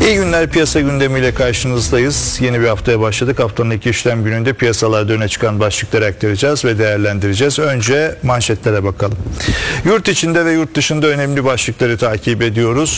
İyi günler, piyasa gündemiyle karşınızdayız. Yeni bir haftaya başladık. Haftanın ilk işlem gününde piyasalarda öne çıkan başlıkları aktaracağız ve değerlendireceğiz. Önce manşetlere bakalım. Yurt içinde ve yurt dışında önemli başlıkları takip ediyoruz.